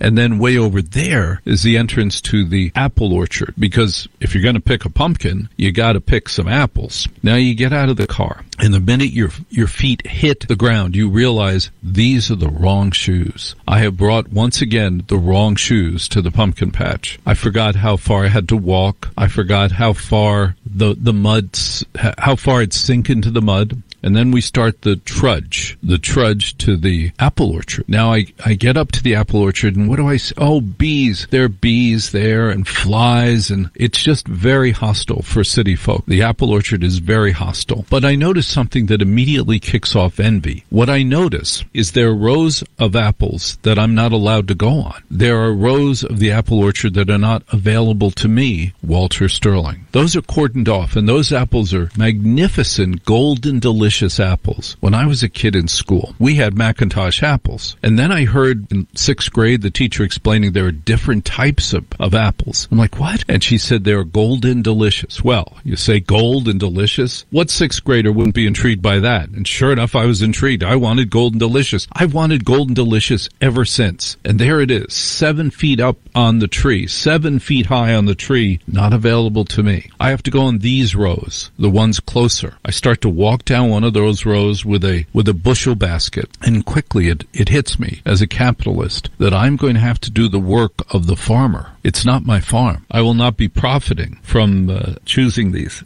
And then way over there is the entrance to the apple orchard, because if you're going to pick a pumpkin, you got to pick some apples. Now you get out of the car, and the minute your feet hit the ground, you realize these are the wrong shoes. I have brought, once again, the wrong shoes to the pumpkin patch. I forgot how far I had to walk. I forgot how far the mud, how far it'd sink into the mud. And then we start the trudge to the apple orchard. Now I get up to the apple orchard, and what do I see? Oh, bees. There are bees there and flies, and it's just very hostile for city folk. The apple orchard is very hostile. But I notice something that immediately kicks off envy. What I notice is there are rows of apples that I'm not allowed to go on. There are rows of the apple orchard that are not available to me, Walter Sterling. Those are cordoned off, and those apples are magnificent, golden, delicious apples. When I was a kid in school, we had McIntosh apples. And then I heard in 6th grade the teacher explaining there are different types of apples. I'm like, what? And she said they're golden delicious. Well, you say gold and delicious? What 6th grader wouldn't be intrigued by that? And sure enough, I was intrigued. I wanted golden delicious. I've wanted golden delicious ever since. And there it is, 7 feet up on the tree, 7 feet high on the tree, not available to me. I have to go on these rows, the ones closer. I start to walk down one of those rows with a bushel basket, and quickly it hits me as a capitalist that I'm going to have to do the work of the farmer. It's not my farm. I will not be profiting from choosing these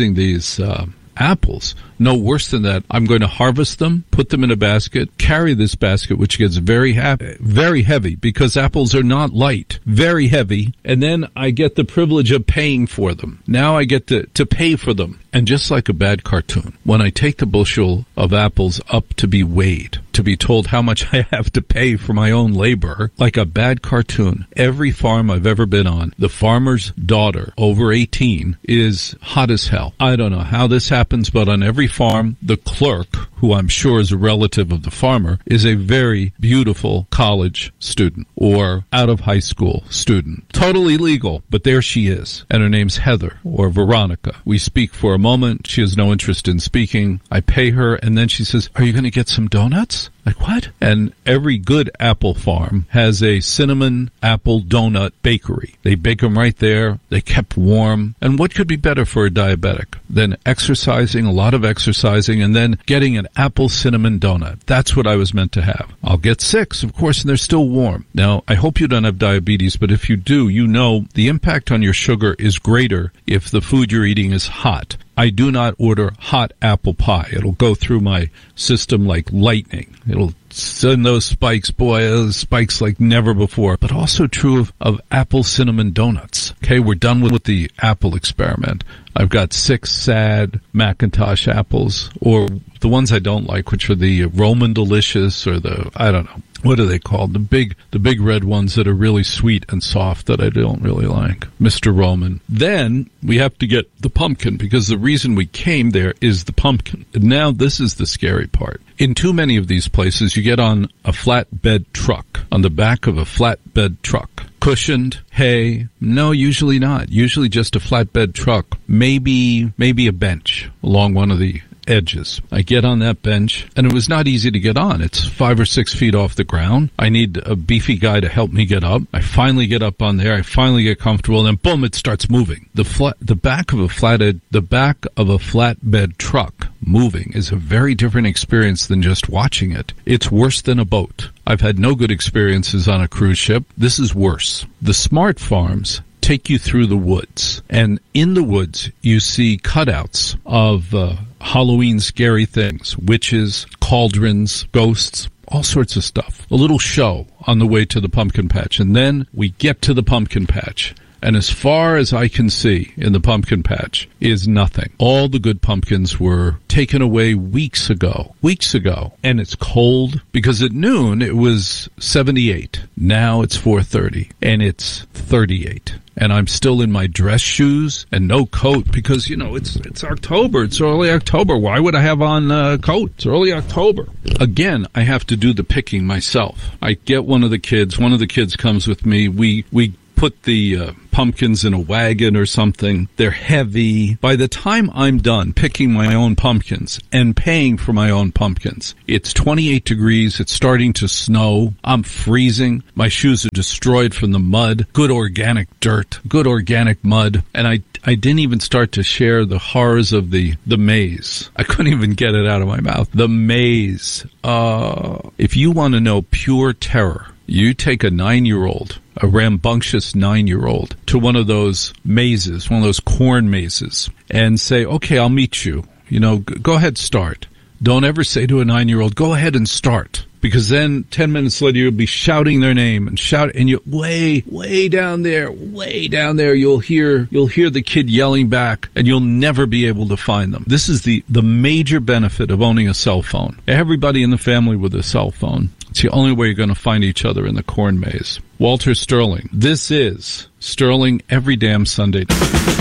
apples. No, worse than that, I'm going to harvest them, put them in a basket, carry this basket, which gets very heavy, because apples are not light, very heavy, and then I get the privilege of paying for them. Now I get to pay for them. And just like a bad cartoon, when I take the bushel of apples up to be weighed, to be told how much I have to pay for my own labor, like a bad cartoon, every farm I've ever been on, the farmer's daughter, over 18, is hot as hell. I don't know how this happens, but on every farm, the clerk, who I'm sure is a relative of the farmer, is a very beautiful college student or out of high school student. Totally legal, but there she is. And her name's Heather or Veronica. We speak for a moment. She has no interest in speaking. I pay her, and then she says, "Are you going to get some donuts?" Like, what? And every good apple farm has a cinnamon apple donut bakery. They bake them right there. They kept warm. And what could be better for a diabetic than exercising, a lot of exercising, and then getting an apple cinnamon donut? That's what I was meant to have. I'll get 6, of course, and they're still warm. Now, I hope you don't have diabetes, but if you do, you know the impact on your sugar is greater if the food you're eating is hot. I do not order hot apple pie. It'll go through my system like lightning. It'll send those spikes, boy, those spikes like never before. But also true of apple cinnamon donuts. Okay, we're done with the apple experiment. I've got 6 sad McIntosh apples, or the ones I don't like, which are the Roman Delicious, or the, I don't know. What are they called? The big red ones that are really sweet and soft that I don't really like. Mr. Roman. Then we have to get the pumpkin, because the reason we came there is the pumpkin. And now this is the scary part. In too many of these places, you get on a flatbed truck, on the back of a flatbed truck. Cushioned, hay. No, usually not. Usually just a flatbed truck. Maybe a bench along one of the edges. I get on that bench, and it was not easy to get on. It's 5 or 6 feet off the ground. I need a beefy guy to help me get up. I finally get up on there. I finally get comfortable, and then boom, it starts moving. The back of a flatbed truck moving is a very different experience than just watching it. It's worse than a boat. I've had no good experiences on a cruise ship. This is worse. The smart farms take you through the woods, and in the woods you see cutouts of Halloween scary things, witches, cauldrons, ghosts, all sorts of stuff. A little show on the way to the pumpkin patch, and then we get to the pumpkin patch. And as far as I can see in the pumpkin patch is nothing. All the good pumpkins were taken away weeks ago. And it's cold, because at noon it was 78. Now it's 4:30 and it's 38. And I'm still in my dress shoes and no coat, because, you know, it's October. It's early October. Why would I have on a coat? It's early October. Again, I have to do the picking myself. I get one of the kids. One of the kids comes with me. We put the pumpkins in a wagon or something. They're heavy. By the time I'm done picking my own pumpkins and paying for my own pumpkins, it's 28 degrees. It's starting to snow. I'm freezing. My shoes are destroyed from the mud. Good organic dirt. Good organic mud. And I didn't even start to share the horrors of the maze. I couldn't even get it out of my mouth. The maze. If you want to know pure terror, you take a 9-year-old, a rambunctious 9-year-old, to one of those mazes, one of those corn mazes, and say, okay, I'll meet you. Go ahead, start. Don't ever say to a 9-year-old, go ahead and start. Because then 10 minutes later, you'll be shouting their name and you way down there, you'll hear the kid yelling back, and you'll never be able to find them. This is the major benefit of owning a cell phone. Everybody in the family with a cell phone. It's the only way you're going to find each other in the corn maze. Walter Sterling. This is Sterling every damn Sunday night.